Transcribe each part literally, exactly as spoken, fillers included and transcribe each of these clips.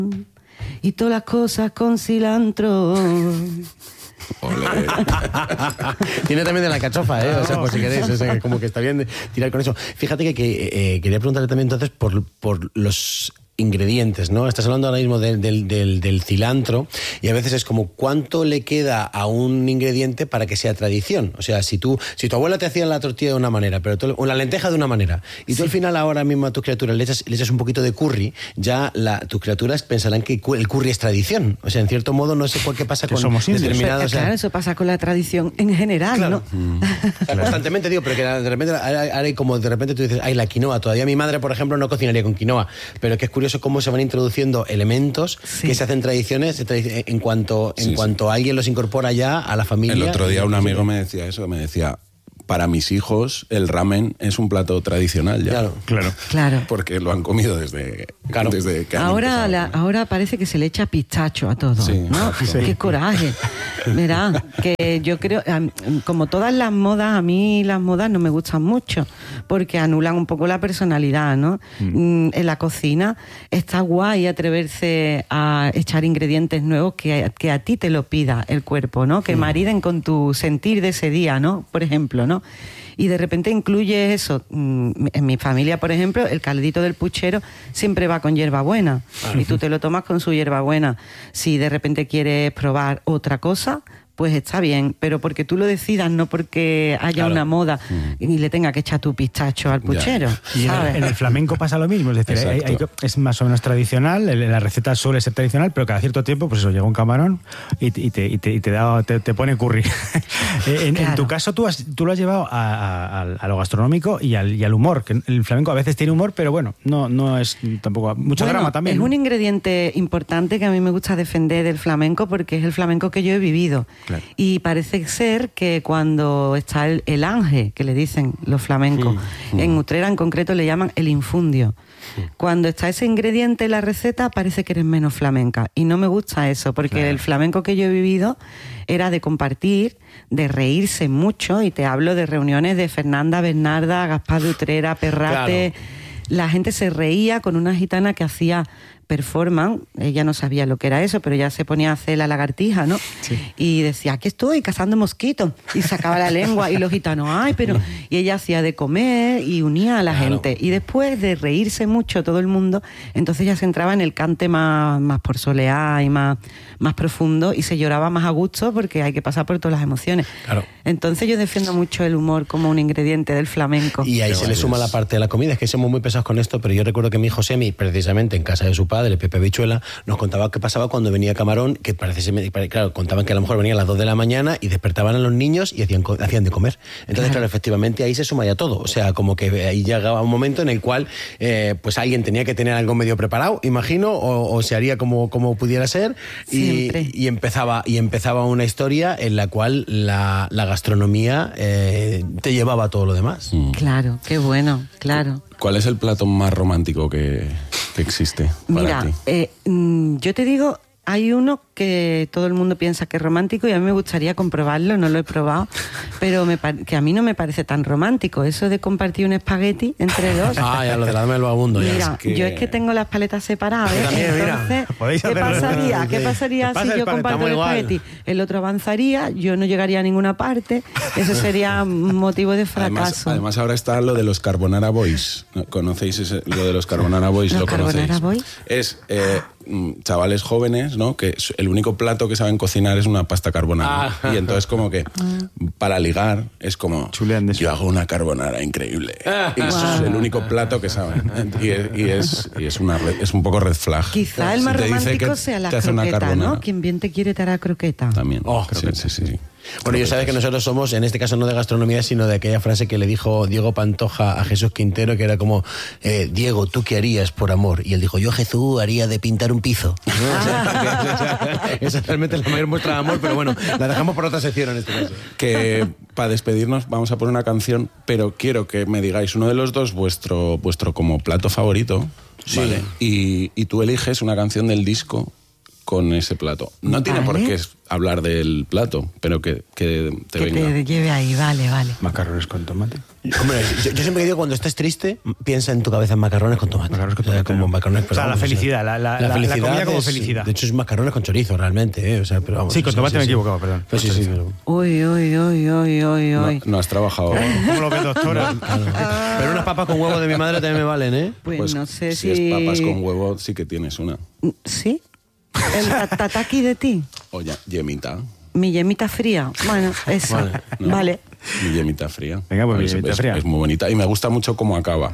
y todas las cosas con cilantro. Tiene también de la cachofa, ¿eh? O sea, pues si queréis, o sea, como que está bien tirar con eso. Fíjate que, que eh, quería preguntarle también entonces por, por los ingredientes, ¿no? Estás hablando ahora mismo del, del, del, del cilantro y a veces es como cuánto le queda a un ingrediente para que sea tradición. O sea, si tú, si tu abuela te hacía la tortilla de una manera, pero tú, o la lenteja de una manera, y tú sí. al final ahora mismo a tus criaturas le echas, le echas un poquito de curry, ya la, tus criaturas pensarán que el curry es tradición. O sea, en cierto modo, no sé por qué pasa que con somos determinados... O sea, claro, eso pasa con la tradición en general, claro. ¿no? Mm. O sea, constantemente digo, pero que de repente, ahora hay como de repente tú dices, ay, la quinoa, todavía mi madre, por ejemplo, no cocinaría con quinoa, pero que es curioso cómo se van introduciendo elementos sí. que se hacen tradiciones en cuanto, en sí, cuanto sí. alguien los incorpora ya a la familia. El otro día un amigo me decía eso, me decía, para mis hijos el ramen es un plato tradicional ya. Claro, claro. claro. Porque lo han comido desde, claro. desde que han ahora, la, ahora parece que se le echa pistacho a todo, sí. ¿no? Sí. Qué coraje. Verá, que yo creo, como todas las modas, a mí las modas no me gustan mucho, porque anulan un poco la personalidad, ¿no? Mm. En la cocina está guay atreverse a echar ingredientes nuevos que, que a ti te lo pida el cuerpo, ¿no? Que mm. mariden con tu sentir de ese día, ¿no? Por ejemplo, ¿no? Y de repente incluye eso. En mi familia, por ejemplo, el caldito del puchero siempre va con hierbabuena. Uh-huh. Y tú te lo tomas con su hierbabuena. Si de repente quieres probar otra cosa, pues está bien, pero porque tú lo decidas, no porque haya claro. una moda mm. y le tenga que echar tu pistacho al puchero. Y en el, en el flamenco pasa lo mismo, es decir, hay, hay, es más o menos tradicional, la receta suele ser tradicional, pero cada cierto tiempo, pues eso, llega un camarón y, y, te, y, te, y te, da, te, te pone curry. en, claro. en tu caso, tú, has, tú lo has llevado a, a, a lo gastronómico y al, y al humor, que el flamenco a veces tiene humor, pero bueno, no, no es tampoco mucho bueno, drama también. Es ¿no? un ingrediente importante que a mí me gusta defender del flamenco porque es el flamenco que yo he vivido. Claro. Y parece ser que cuando está el, el ángel, que le dicen los flamencos, mm, mm. en Utrera en concreto le llaman el infundio. Mm. Cuando está ese ingrediente en la receta parece que eres menos flamenca. Y no me gusta eso, porque claro. el flamenco que yo he vivido era de compartir, de reírse mucho, y te hablo de reuniones de Fernanda, Bernarda, Gaspar de Utrera, Perrate. Claro. La gente se reía con una gitana que hacía performance, ella no sabía lo que era eso, pero ya se ponía a hacer la lagartija, ¿no? Sí. Y decía, aquí estoy cazando mosquitos, y sacaba la lengua, y los gitanos, ay, pero... Y ella hacía de comer y unía a la claro. gente. Y después de reírse mucho todo el mundo, entonces ya se entraba en el cante más, más por soleá y más, más profundo, y se lloraba más a gusto porque hay que pasar por todas las emociones. Claro. Entonces yo defiendo mucho el humor como un ingrediente del flamenco. Y ahí pero se le suma la parte de la comida, es que somos muy pesados con esto, pero yo recuerdo que mi hijo Semi, precisamente en casa de su padre, Pepe Bichuela, nos contaba qué pasaba cuando venía Camarón, que parece, claro, contaban que a lo mejor venía a las dos de la mañana y despertaban a los niños y hacían, hacían de comer. Entonces, claro, efectivamente ahí se suma ya todo. O sea, como que ahí llegaba un momento en el cual eh, pues alguien tenía que tener algo medio preparado, imagino, o, o se haría como, como pudiera ser, y, y empezaba y empezaba una historia en la cual la, la gastronomía eh, te llevaba a todo lo demás. Mm. Claro, qué bueno, claro. ¿Cuál es el plato más romántico que, que existe para Mira, ti? Eh, yo te digo, hay uno que todo el mundo piensa que es romántico y a mí me gustaría comprobarlo, no lo he probado, pero me que a mí no me parece tan romántico, eso de compartir un espagueti entre dos. Ah, ya, lo de la dama del vagabundo. Mira, ya. Es que... yo es que tengo las paletas separadas, ¿eh? También, entonces, ¿qué pasaría? ¿Qué pasaría si yo comparto el espagueti? El otro avanzaría, yo no llegaría a ninguna parte, eso sería motivo de fracaso. Además, además ahora está lo de los Carbonara Boys, ¿conocéis ese, lo de los Carbonara Boys? ¿Los ¿Lo Carbonara conocéis? Boys? Es... Eh, chavales jóvenes, ¿no? Que el único plato que saben cocinar es una pasta carbonara. Ah. Y entonces como que para ligar es como yo hago una carbonara increíble. Ah. Y eso wow. es el único plato que saben. Y es, y es, y es, una, es un poco red flag. Quizá el más si romántico sea la croqueta, ¿no? Quien bien te quiere te hará croqueta. También. Oh, sí, sí, sí, sí. Bueno, yo sabes que nosotros somos, en este caso no de gastronomía, sino de aquella frase que le dijo Diego Pantoja a Jesús Quintero, que era como, eh, Diego, ¿tú qué harías por amor? Y él dijo, yo, Jesús, haría de pintar un piso. ¿No? O sea, esa es realmente la mayor muestra de amor, pero bueno, la dejamos por otra sección en este caso. Que para despedirnos vamos a poner una canción, pero quiero que me digáis uno de los dos vuestro, vuestro como plato favorito, sí. ¿vale? Y, y tú eliges una canción del disco con ese plato. No tiene Vale. por qué hablar del plato, pero que, que te Que venga. te lleve ahí, vale, vale. Macarrones con tomate. Hombre, yo, yo siempre digo, cuando estés triste, piensa en tu cabeza en macarrones con tomate. Macarrones con O sea, tomate, como ¿no? macarrones, O sea, la vamos, felicidad, la- la- la- la comida como es- felicidad. De hecho, es macarrones con chorizo, realmente, ¿eh? O sea, pero vamos, Sí, con sí, tomate sí, me he sí. equivocado, perdón. Pues sí, sí, pero... Uy, uy, uy, uy, uy, No, uy. no has trabajado. ¿Cómo lo ves, doctora? Pero unas papas con huevo de mi madre también me valen, ¿eh? Pues, Pues no sé si si... es papas con huevo, sí que tienes una. ¿Sí? ¿El ta- tataki de ti? O ya, yemita. Mi yemita fría. Bueno, esa. Vale, ¿no? Vale. Mi yemita fría. Venga, pues mi Es- yemita es, fría. Es muy bonita y me gusta mucho cómo acaba.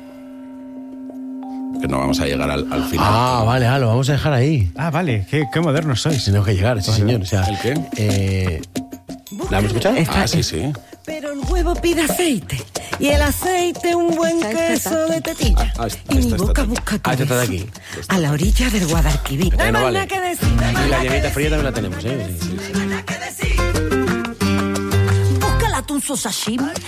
Que no vamos a llegar al, al final. Ah, vale, ah, lo vamos a dejar ahí. Ah, vale, qué, qué modernos sois. Tenemos que llegar, sí, señor. O sea, ¿El qué? Eh, ¿La hemos escuchado? Está- Ah, sí, sí. Pero el huevo pide aceite. Y el aceite un buen queso de tetilla. Ah, y mi esta está boca aquí. busca Ah, esta está de cabeza. aquí. A la orilla del Guadalquivir. No hay no más vale. nada que decir. No hay más Y la nada que yemita decir. fría también la tenemos, ¿eh? Sí, sí. Busca el atún sashimi